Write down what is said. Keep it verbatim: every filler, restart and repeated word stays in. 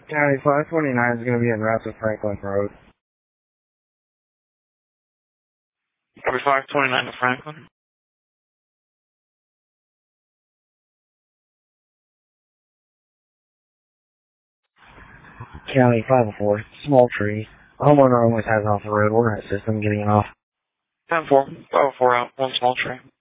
County five twenty-nine is going to be en route to Franklin Road. Copy five twenty-nine to Franklin. County five oh four, small tree. Homeowner almost has off the road. We're at system getting off. ten four, five oh four out, one small tree.